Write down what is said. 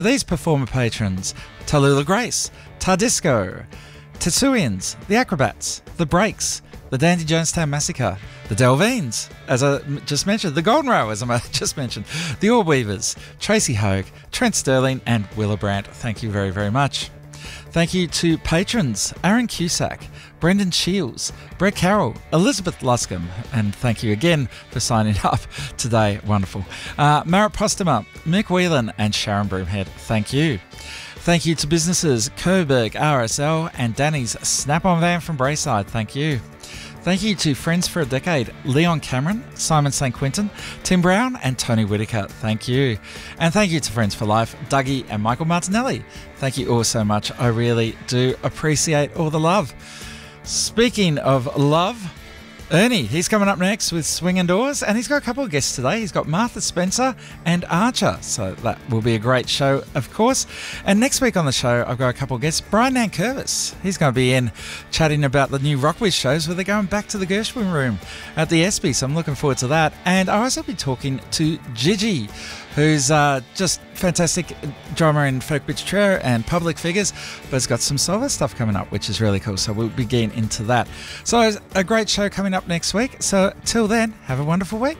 these performer patrons: Tallulah Grace, Tardisco, Tetsuians, The Acrobats, The Breaks, The Dandy Jonestown Massacre, The Delvines, as I just mentioned, The Golden Row, as I just mentioned, The Orb Weavers, Tracy Hogue, Trent Sterling and Willa Brandt. Thank you very, very much. Thank you to patrons Aaron Cusack, Brendan Shields, Brett Carroll, Elizabeth Luscombe, and thank you again for signing up today. Wonderful. Marit Postema, Mick Whelan and Sharon Broomhead. Thank you. Thank you to businesses Coburg RSL and Danny's Snap-on Van from Braeside. Thank you. Thank you to Friends for a Decade, Leon Cameron, Simon St. Quintin, Tim Brown and Tony Whitaker. Thank you. And thank you to Friends for Life, Dougie and Michael Martinelli. Thank you all so much. I really do appreciate all the love. Speaking of love, Ernie, he's coming up next with Swinging Doors, and he's got a couple of guests today. He's got Martha Spencer and Archer, so that will be a great show, of course. And next week on the show, I've got a couple of guests. Brian Nankervis, he's going to be in chatting about the new Rockwiz shows where they're going back to the Gershwin Room at the Espy, so I'm looking forward to that. And I'll also be talking to Gigi, who's just fantastic drummer in Folk Bitch Trio and Public Figures, but has got some solo stuff coming up, which is really cool, so we'll be getting into that. So a great show coming up next week, so till then, have a wonderful week.